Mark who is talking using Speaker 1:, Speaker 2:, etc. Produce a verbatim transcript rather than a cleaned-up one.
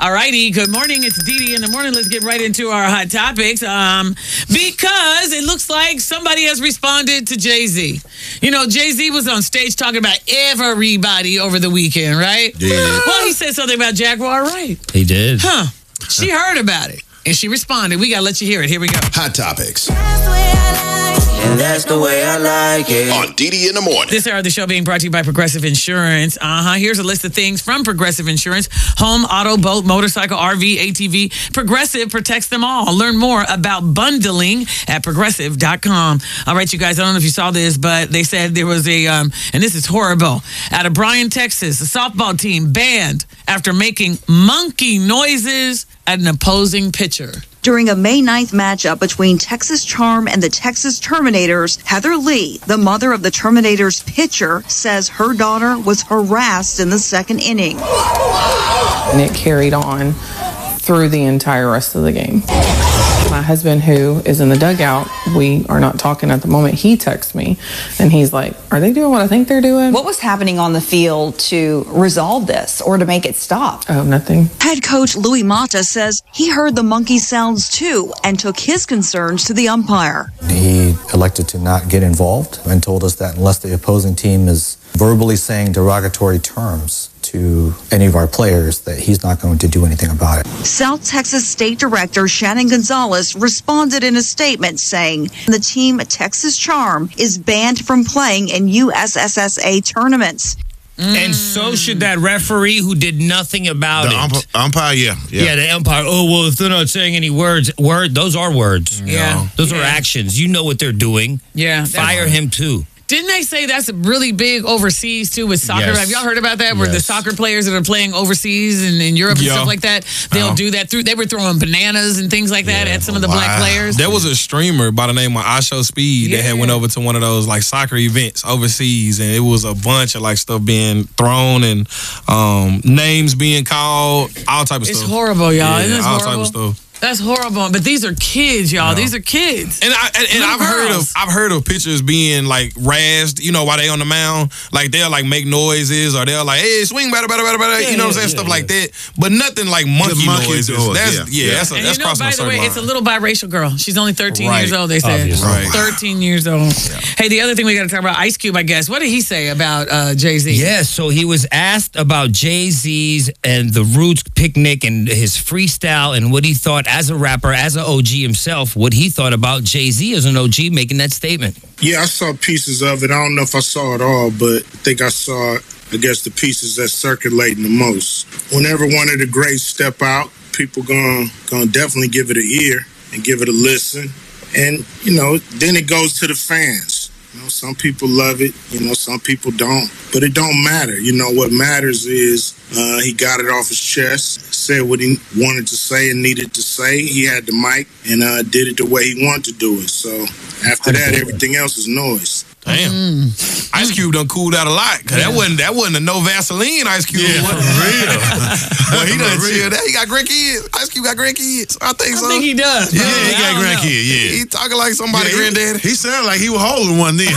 Speaker 1: All righty. Good morning. It's Dee Dee in the morning. Let's get right into our hot topics. Um, because it looks like somebody has responded to Jay-Z. You know, Jay-Z was on stage talking about everybody over the weekend, right?
Speaker 2: Yeah.
Speaker 1: Well, he said something about Jaguar Wright.
Speaker 3: He did.
Speaker 1: Huh. She heard about it. And she responded. We got to let you hear it. Here we go.
Speaker 2: Hot topics
Speaker 4: And that's the way I like it.
Speaker 2: on Dee Dee in the morning.
Speaker 1: This hour of the show being brought to you by Progressive Insurance. Uh-huh. Here's a list of things from Progressive Insurance. Home, auto, boat, motorcycle, R V, A T V. Progressive protects them all. Learn more about bundling at progressive dot com. All right, you guys, I don't know if you saw this, but they said there was a, um, and this is horrible, out of Bryan, Texas, a softball team banned after making monkey noises at an opposing pitcher.
Speaker 5: During a May ninth matchup between Texas Charm and the Texas Terminators, Heather Lee, the mother of the Terminators pitcher, says her daughter was harassed in the second inning.
Speaker 6: And it carried on through the entire rest of the game. My husband, who is in the dugout, we are not talking at the moment, he texts me and he's like, are they doing what I think they're doing?
Speaker 7: What was happening on the field to resolve this or to make it stop?
Speaker 6: Oh, nothing.
Speaker 5: Head coach Louis Mata says he heard the monkey sounds too and took his concerns to the umpire.
Speaker 8: He elected to not get involved and told us that unless the opposing team is verbally saying derogatory terms to any of our players, that he's not going to do anything about it.
Speaker 5: South Texas State Director Shannon Gonzalez responded in a statement saying the team Texas Charm is banned from playing in U S S S A tournaments.
Speaker 3: Mm. And so should that referee who did nothing about
Speaker 2: The
Speaker 3: it.
Speaker 2: ump- umpire, yeah, yeah.
Speaker 3: Yeah, the umpire. Oh, well, if they're not saying any words, word, those are words.
Speaker 1: Yeah.
Speaker 3: Those
Speaker 1: yeah.
Speaker 3: are actions. You know what they're doing.
Speaker 1: Yeah.
Speaker 3: Fire him, too.
Speaker 1: Didn't they say that's really big overseas, too, with soccer?
Speaker 3: Yes.
Speaker 1: Have y'all heard about that? Where the
Speaker 3: Yes.
Speaker 1: soccer players that are playing overseas and in Europe and
Speaker 9: Yeah.
Speaker 1: stuff like that, they'll
Speaker 9: Uh-huh.
Speaker 1: do that. through. They were throwing bananas and things like that
Speaker 3: Yeah.
Speaker 1: at some of the black
Speaker 2: Wow.
Speaker 1: players.
Speaker 9: There was a streamer by the name of Asho Speed that had
Speaker 1: Yeah.
Speaker 9: went over to one of those like soccer events overseas, and it was a bunch of like stuff being thrown and um, names being called, all type of
Speaker 1: It's
Speaker 9: stuff.
Speaker 1: horrible, y'all.
Speaker 9: Yeah,
Speaker 1: Isn't this
Speaker 9: all
Speaker 1: horrible?
Speaker 9: type of stuff.
Speaker 1: That's horrible. But these are kids, y'all.
Speaker 9: Yeah.
Speaker 1: These are kids.
Speaker 9: And I and, and
Speaker 1: Little
Speaker 9: I've heard of
Speaker 1: girls.
Speaker 9: I've heard of pitchers being like razzed, you know, while they on the mound. Like they'll like make noises or they'll like, hey, swing better, better, better, better.
Speaker 3: Yeah,
Speaker 9: you know what I'm
Speaker 3: yeah,
Speaker 9: saying?
Speaker 3: yeah,
Speaker 9: Stuff
Speaker 3: yeah.
Speaker 9: like that. But nothing like monkey,
Speaker 2: monkey
Speaker 9: noises.
Speaker 2: noise,
Speaker 9: That's
Speaker 2: yeah.
Speaker 9: yeah,
Speaker 2: Yeah.
Speaker 9: that's a,
Speaker 1: And
Speaker 9: that's
Speaker 1: you know,
Speaker 9: crossing
Speaker 1: by
Speaker 9: a
Speaker 1: the
Speaker 9: certain
Speaker 1: way,
Speaker 9: line.
Speaker 1: it's a little biracial girl. She's only thirteen
Speaker 9: Right.
Speaker 1: years old, they said.
Speaker 3: Obviously.
Speaker 9: Right.
Speaker 1: thirteen years old. Hey, the other thing we got to talk about, Ice Cube, I guess. What did he say about uh, Jay-Z?
Speaker 3: Yeah, so he was asked about Jay-Z's and the Roots picnic and his freestyle and what he thought as a rapper, as an O G himself, what he thought about Jay-Z as an O G making that statement.
Speaker 10: Yeah, I saw pieces of it. I don't know if I saw it all, but I think I saw, I guess, the pieces that's circulating the most. Whenever one of the greats step out, people gonna gonna definitely give it an ear and give it a listen. And, you know, then it goes to the fans. You know, some people love it, you know, some people don't. But it don't matter. You know, what matters is uh, he got it off his chest, said what he wanted to say and needed to say. He had the mic and uh, did it the way he wanted to do it. So after that, everything else is noise.
Speaker 9: Damn.
Speaker 1: Mm.
Speaker 9: Ice Cube done cooled out a lot. Cause that wasn't that wasn't a no Vaseline Ice Cube.
Speaker 2: Yeah,
Speaker 9: Wasn't.
Speaker 2: for real.
Speaker 9: Well, he done
Speaker 2: For real.
Speaker 9: chilled out. He got grandkids. Ice Cube got grandkids. I think
Speaker 1: I
Speaker 9: so.
Speaker 1: think he does.
Speaker 2: Yeah,
Speaker 1: bro.
Speaker 2: he
Speaker 1: I
Speaker 2: got
Speaker 1: don't know.
Speaker 2: grandkid, yeah.
Speaker 9: He talking like somebody
Speaker 2: Yeah, he-
Speaker 9: granddaddy.
Speaker 2: He sounded like he was holding one then.